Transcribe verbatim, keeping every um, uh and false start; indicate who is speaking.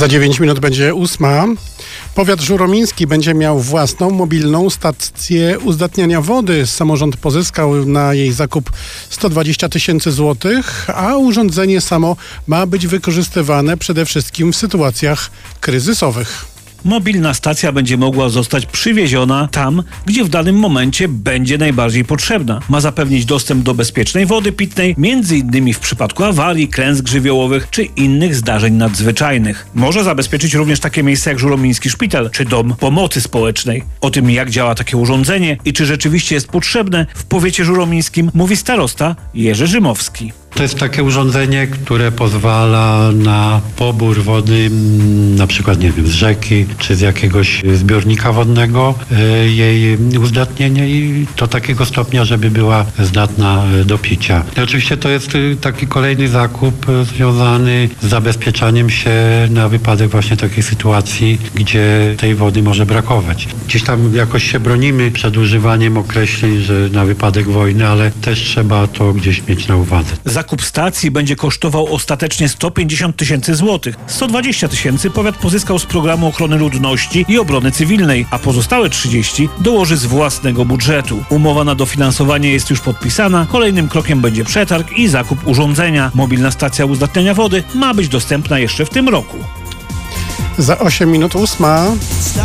Speaker 1: Za dziewięć minut będzie ósma. Powiat żuromiński będzie miał własną mobilną stację uzdatniania wody. Samorząd pozyskał na jej zakup sto dwadzieścia tysięcy złotych, a urządzenie samo ma być wykorzystywane przede wszystkim w sytuacjach kryzysowych.
Speaker 2: Mobilna stacja będzie mogła zostać przywieziona tam, gdzie w danym momencie będzie najbardziej potrzebna. Ma zapewnić dostęp do bezpiecznej wody pitnej, między innymi w przypadku awarii, klęsk żywiołowych czy innych zdarzeń nadzwyczajnych. Może zabezpieczyć również takie miejsca jak Żuromiński Szpital czy Dom Pomocy Społecznej. O tym, jak działa takie urządzenie i czy rzeczywiście jest potrzebne w powiecie żuromińskim, mówi starosta Jerzy Rzymowski.
Speaker 3: To jest takie urządzenie, które pozwala na pobór wody, na przykład, nie wiem, z rzeki czy z jakiegoś zbiornika wodnego, jej uzdatnienie i do takiego stopnia, żeby była zdatna do picia. I oczywiście to jest taki kolejny zakup związany z zabezpieczaniem się na wypadek właśnie takiej sytuacji, gdzie tej wody może brakować. Gdzieś tam jakoś się bronimy przed używaniem określeń, że na wypadek wojny, ale też trzeba to gdzieś mieć na uwadze.
Speaker 2: Zakup stacji będzie kosztował ostatecznie sto pięćdziesiąt tysięcy złotych. sto dwadzieścia tysięcy powiat pozyskał z programu ochrony ludności i obrony cywilnej, a pozostałe trzydzieści dołoży z własnego budżetu. Umowa na dofinansowanie jest już podpisana. Kolejnym krokiem będzie przetarg i zakup urządzenia. Mobilna stacja uzdatniania wody ma być dostępna jeszcze w tym roku.
Speaker 1: Za osiem minut ósma.